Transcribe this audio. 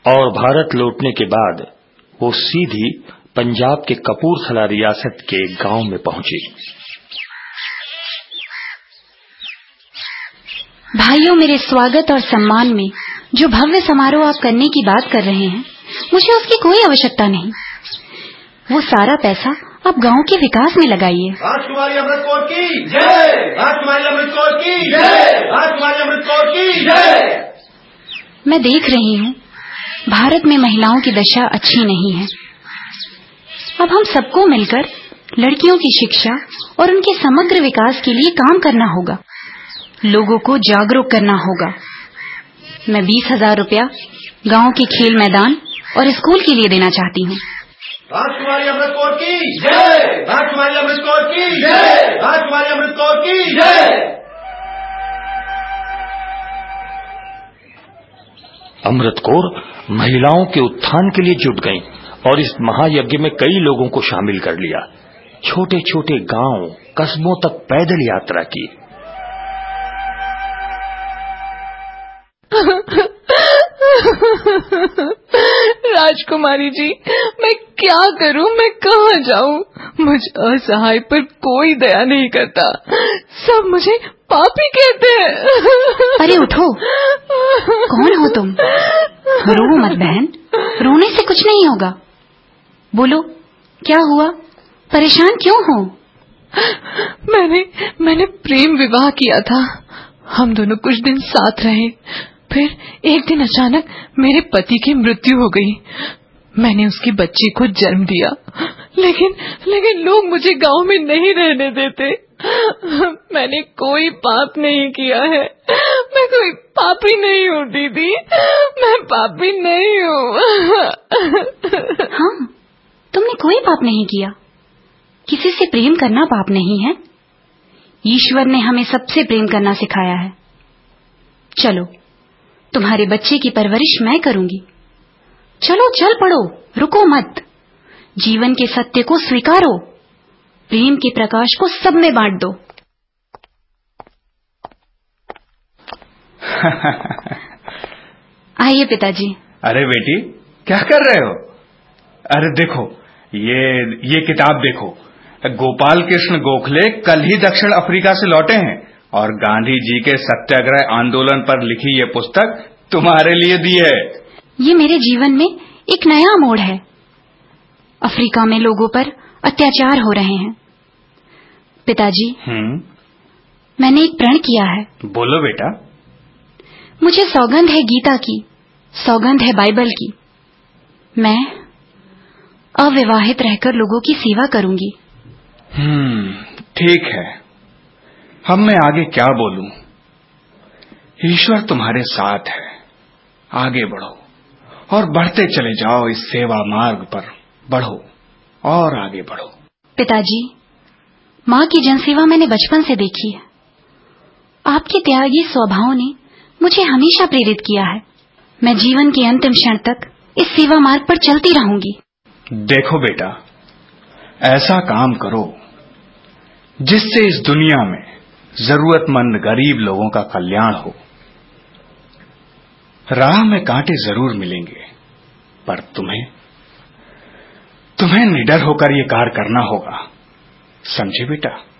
और भारत लौटने के बाद वो सीधी पंजाब के कपूरथला रियासत के गांव में पहुंची। भाइयों, मेरे स्वागत और सम्मान में जो भव्य समारोह आप करने की बात कर रहे हैं, मुझे उसकी कोई आवश्यकता नहीं। वो सारा पैसा आप गांव के विकास में लगाइए। राजकुमारी अमृत कौर की जय, राजकुमारी अमृत कौर की जय, राजकुमारी अमृत कौर की जय। मैं देख रही हूँ भारत में महिलाओं की दशा अच्छी नहीं है। अब हम सबको मिलकर लड़कियों की शिक्षा और उनके समग्र विकास के लिए काम करना होगा। लोगों को जागरूक करना होगा। मैं 20,000 रुपया गांव के खेल मैदान और स्कूल के लिए देना चाहती हूँ। राजकुमारी अमृत कौर की जय, राजकुमारी अमृत कौर की जय, राजकुमारी अमृत कौर की जय। अमृत कौर महिलाओं के उत्थान के लिए जुट गईं और इस महायज्ञ में कई लोगों को शामिल कर लिया। छोटे छोटे गांव, कस्बों तक पैदल यात्रा की। राजकुमारी जी, मैं क्या करूं, मैं कहाँ जाऊं? मुझ असहाय पर कोई दया नहीं करता। सब मुझे पापी कहते हैं। अरे उठो, कौन हो तुम? रो मत बहन, रोने से कुछ नहीं होगा। बोलो, क्या हुआ? परेशान क्यों हो? मैंने प्रेम विवाह किया था। हम दोनों कुछ दिन साथ रहे, फिर एक दिन अचानक मेरे पति की मृत्यु हो गई। मैंने उसके बच्चे को जन्म दिया, लेकिन लोग मुझे गांव में नहीं रहने देते। मैंने कोई पाप नहीं किया है। मैं कोई पापी नहीं हूँ दीदी, मैं पापी नहीं हूँ। हाँ, तुमने कोई पाप नहीं किया। किसी से प्रेम करना पाप नहीं है। ईश्वर ने हमें सबसे प्रेम करना सिखाया है। चलो, तुम्हारे बच्चे की परवरिश मैं करूंगी। चलो चल पड़ो, रुको मत। जीवन के सत्य को स्वीकारो, प्रेम के प्रकाश को सब में बांट दो। आइए पिताजी। अरे बेटी, क्या कर रहे हो? अरे देखो, ये किताब देखो। गोपाल कृष्ण गोखले कल ही दक्षिण अफ्रीका से लौटे हैं और गांधी जी के सत्याग्रह आंदोलन पर लिखी ये पुस्तक तुम्हारे लिए दी है। ये मेरे जीवन में एक नया मोड़ है। अफ्रीका में लोगों पर अत्याचार हो रहे हैं। पिताजी, मैंने एक प्रण किया है। बोलो बेटा। मुझे सौगंध है गीता की, सौगंध है बाइबल की। मैं अविवाहित रहकर लोगों की सेवा करूंगी। ठीक है। अब मैं आगे क्या बोलूं? ईश्वर तुम्हारे साथ है। आगे बढ़ो और बढ़ते चले जाओ। इस सेवा मार्ग पर बढ़ो और आगे बढ़ो। पिताजी, माँ की जनसेवा मैंने बचपन से देखी है। आपके त्यागी स्वभाव ने मुझे हमेशा प्रेरित किया है। मैं जीवन के अंतिम क्षण तक इस सेवा मार्ग पर चलती रहूंगी। देखो बेटा, ऐसा काम करो जिससे इस दुनिया में जरूरतमंद गरीब लोगों का कल्याण हो। राह में कांटे जरूर मिलेंगे, पर तुम्हें निडर होकर ये कार्य करना होगा। समझे बेटा?